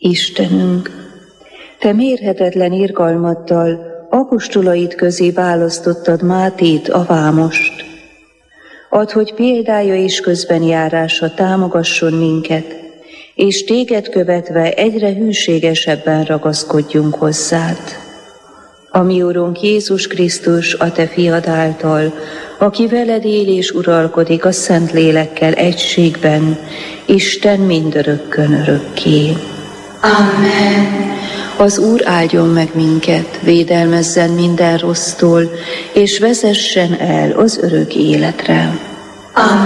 Istenünk, Te mérhetetlen irgalmaddal apostolaid közé választottad Mátét, a vámost. Add, hogy példája és közbenjárása támogasson minket, és Téged követve egyre hűségesebben ragaszkodjunk hozzád. A mi Urunk Jézus Krisztus, a Te Fiad által, aki veled él és uralkodik a Szentlélekkel egységben, Isten mindörökkön örökké. Amen. Az Úr áldjon meg minket, védelmezzen minden rossztól, és vezessen el az örök életre. Amen.